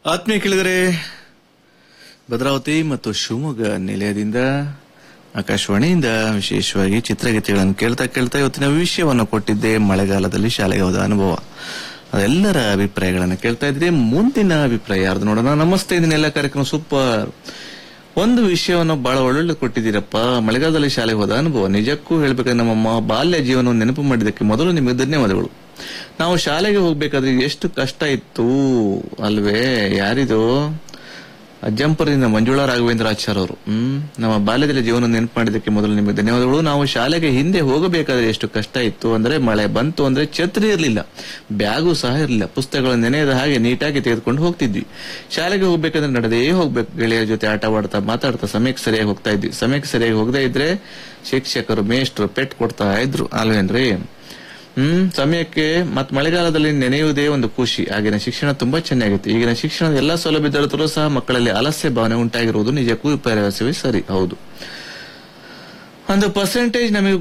ಆತ್ಮೀಯ ಕೇಳಿದರೆ ಭದ್ರಾವತಿ ಮತ್ತು ಶಿವಮೊಗ್ಗ ನಿಲಯದಿಂದ ಆಕಾಶವಾಣಿಯಿಂದ ವಿಶೇಷವಾಗಿ ಚಿತ್ರಗೀತೆಗಳನ್ನು ಕೇಳ್ತಾ ಇವತ್ತಿನ ವಿಷಯವನ್ನು ಕೊಟ್ಟಿದ್ದೆ. ಮಳೆಗಾಲದಲ್ಲಿ ಶಾಲೆಗೆ ಹೋದ ಅನುಭವ. ಅದೆಲ್ಲರ ಅಭಿಪ್ರಾಯಗಳನ್ನು ಕೇಳ್ತಾ ಇದ್ರೆ ಮುಂದಿನ ಅಭಿಪ್ರಾಯ ಯಾರ್ದು ನೋಡೋಣ. ನಮಸ್ತೆ, ಇದನ್ನೆಲ್ಲ ಕಾರ್ಯಕ್ರಮ ಸೂಪರ್. ಒಂದು ವಿಷಯವನ್ನು ಬಹಳ ಒಳ್ಳೊಳ್ಳೆ ಕೊಟ್ಟಿದ್ದೀರಪ್ಪ. ಮಳೆಗಾಲದಲ್ಲಿ ಶಾಲೆಗೆ ಹೋದ ಅನುಭವ. ನಿಜಕ್ಕೂ ಹೇಳ್ಬೇಕಾದ್ರೆ ನಮ್ಮಮ್ಮ ಬಾಲ್ಯ ಜೀವನವನ್ನು ನೆನಪು ಮಾಡಿದ್ದಕ್ಕೆ ಮೊದಲು ನಿಮಗೆ ಧನ್ಯವಾದಗಳು. ನಾವು ಶಾಲೆಗೆ ಹೋಗ್ಬೇಕಾದ್ರೆ ಎಷ್ಟು ಕಷ್ಟ ಇತ್ತು ಅಲ್ವೇ. ಯಾರಿದು? ಅಜ್ಜಂಪುರದಿಂದ ಮಂಜುಳಾ ರಾಘವೇಂದ್ರಾಚಾರ್ಯ ಅವರು. ನಮ್ಮ ಬಾಲ್ಯದಲ್ಲಿ ಜೀವನ ನೆನಪು ಮಾಡಿದ್ದಕ್ಕೆ ಮೊದಲು ನಿಮಗೆ ಧನ್ಯವಾದಗಳು. ನಾವು ಶಾಲೆಗೆ ಹಿಂದೆ ಹೋಗಬೇಕಾದ್ರೆ ಎಷ್ಟು ಕಷ್ಟ ಇತ್ತು ಅಂದ್ರೆ, ಮಳೆ ಬಂತು ಅಂದ್ರೆ ಛತ್ರಿ ಇರಲಿಲ್ಲ, ಬ್ಯಾಗು ಸಹ ಇರಲಿಲ್ಲ, ಪುಸ್ತಕಗಳು ನೆನೆಯದ ಹಾಗೆ ನೀಟಾಗಿ ತೆಗೆದುಕೊಂಡು ಹೋಗ್ತಿದ್ವಿ. ಶಾಲೆಗೆ ಹೋಗ್ಬೇಕಂದ್ರೆ ನಡೆದೇ ಹೋಗ್ಬೇಕು. ಗೆಳೆಯರ ಜೊತೆ ಆಟವಾಡ್ತಾ ಮಾತಾಡ್ತಾ ಸಮಯಕ್ಕೆ ಸರಿಯಾಗಿ ಹೋಗ್ತಾ ಇದ್ವಿ. ಸಮಯಕ್ಕೆ ಸರಿಯಾಗಿ ಹೋಗದೇ ಇದ್ರೆ ಶಿಕ್ಷಕರು ಮೇಷ್ಟ್ರು ಪೆಟ್ ಕೊಡ್ತಾ ಇದ್ರು ಅಲ್ವೇನ್ರಿ. ಸಮಯಕ್ಕೆ ಮತ್ ಮಳೆಗಾಲದಲ್ಲಿ ನೆನೆಯುವುದೇ ಒಂದು ಖುಷಿ. ಆಗಿನ ಶಿಕ್ಷಣ ತುಂಬಾ ಚೆನ್ನಾಗಿತ್ತು. ಈಗಿನ ಶಿಕ್ಷಣದ ಎಲ್ಲಾ ಸೌಲಭ್ಯ ದೊರೆತರೂ ಸಹ ಮಕ್ಕಳಲ್ಲಿ ಆಲಸ್ಯ ಭಾವನೆ ಉಂಟಾಗಿರುವುದು ನಿಜಕ್ಕೂ ವಿಪರ್ಯಾಸವೇ ಸರಿ. ಹೌದು, ಒಂದು ಪರ್ಸೆಂಟೇಜ್ ನಮಗೆ